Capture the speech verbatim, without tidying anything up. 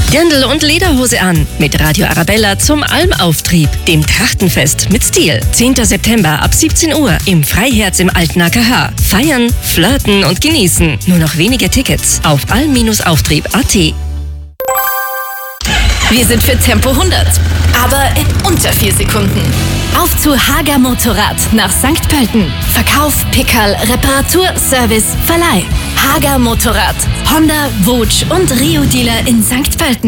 Dirndl und Lederhose an mit Radio Arabella zum Almauftrieb, dem Trachtenfest mit Stil. zehnten September ab siebzehn Uhr im Freiherz im alten A K H. Feiern, flirten und genießen. Nur noch wenige Tickets auf alm Auftrieb punkt a t. Wir sind für Tempo hundert, aber in unter vier Sekunden. Auf zu Hager Motorrad nach Sankt Pölten. Verkauf, Pickerl, Reparatur, Service, Verleih. Hager Motorrad. Honda, Vogue und Rio Dealer in Sankt Pölten.